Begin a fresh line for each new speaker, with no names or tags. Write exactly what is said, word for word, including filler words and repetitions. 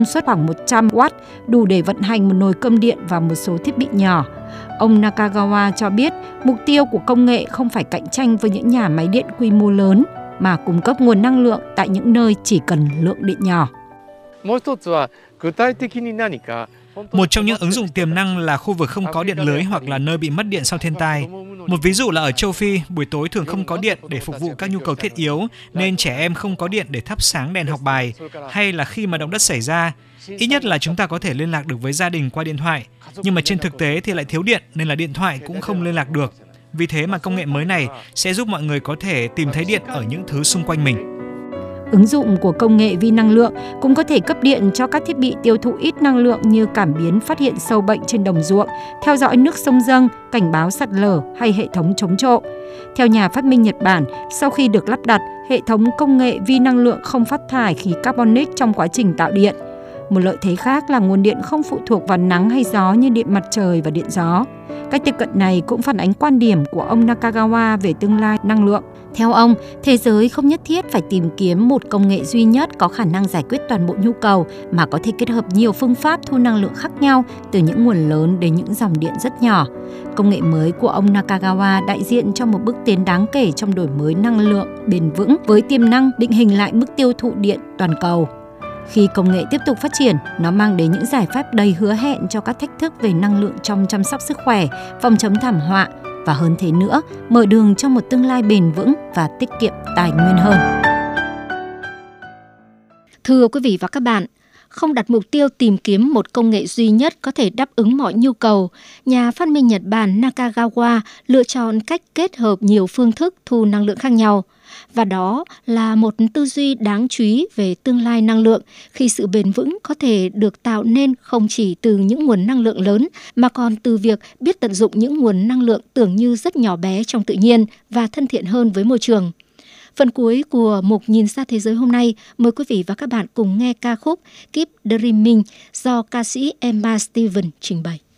suất khoảng một trăm oát, đủ để vận hành một nồi cơm điện và một số thiết bị nhỏ. Ông Nakagawa cho biết mục tiêu của công nghệ không phải cạnh tranh với những nhà máy điện quy mô lớn, mà cung cấp nguồn năng lượng tại những nơi chỉ cần lượng điện nhỏ.
Một trong những ứng dụng tiềm năng là khu vực không có điện lưới hoặc là nơi bị mất điện sau thiên tai. Một ví dụ là ở châu Phi, buổi tối thường không có điện để phục vụ các nhu cầu thiết yếu, nên trẻ em không có điện để thắp sáng đèn học bài, hay là khi mà động đất xảy ra, ít nhất là chúng ta có thể liên lạc được với gia đình qua điện thoại. Nhưng mà trên thực tế thì lại thiếu điện nên là điện thoại cũng không liên lạc được. Vì thế mà công nghệ mới này sẽ giúp mọi người có thể tìm thấy điện ở những thứ xung quanh mình.
Ứng dụng của công nghệ vi năng lượng cũng có thể cấp điện cho các thiết bị tiêu thụ ít năng lượng như cảm biến phát hiện sâu bệnh trên đồng ruộng, theo dõi nước sông dâng, cảnh báo sạt lở hay hệ thống chống trộm. Theo nhà phát minh Nhật Bản, sau khi được lắp đặt, hệ thống công nghệ vi năng lượng không phát thải khí carbonic trong quá trình tạo điện. Một lợi thế khác là nguồn điện không phụ thuộc vào nắng hay gió như điện mặt trời và điện gió. Cách tiếp cận này cũng phản ánh quan điểm của ông Nakagawa về tương lai năng lượng. Theo ông, thế giới không nhất thiết phải tìm kiếm một công nghệ duy nhất có khả năng giải quyết toàn bộ nhu cầu, mà có thể kết hợp nhiều phương pháp thu năng lượng khác nhau, từ những nguồn lớn đến những dòng điện rất nhỏ. Công nghệ mới của ông Nakagawa đại diện cho một bước tiến đáng kể trong đổi mới năng lượng bền vững, với tiềm năng định hình lại mức tiêu thụ điện toàn cầu. Khi công nghệ tiếp tục phát triển, nó mang đến những giải pháp đầy hứa hẹn cho các thách thức về năng lượng trong chăm sóc sức khỏe, phòng chống thảm họa, và hơn thế nữa, mở đường cho một tương lai bền vững và tiết kiệm tài nguyên hơn.
Thưa quý vị và các bạn, không đặt mục tiêu tìm kiếm một công nghệ duy nhất có thể đáp ứng mọi nhu cầu, nhà phát minh Nhật Bản Nakagawa lựa chọn cách kết hợp nhiều phương thức thu năng lượng khác nhau. Và đó là một tư duy đáng chú ý về tương lai năng lượng, khi sự bền vững có thể được tạo nên không chỉ từ những nguồn năng lượng lớn, mà còn từ việc biết tận dụng những nguồn năng lượng tưởng như rất nhỏ bé trong tự nhiên và thân thiện hơn với môi trường. Phần cuối của mục Nhìn xa thế giới hôm nay, mời quý vị và các bạn cùng nghe ca khúc Keep Dreaming do ca sĩ Emma Stevens trình bày.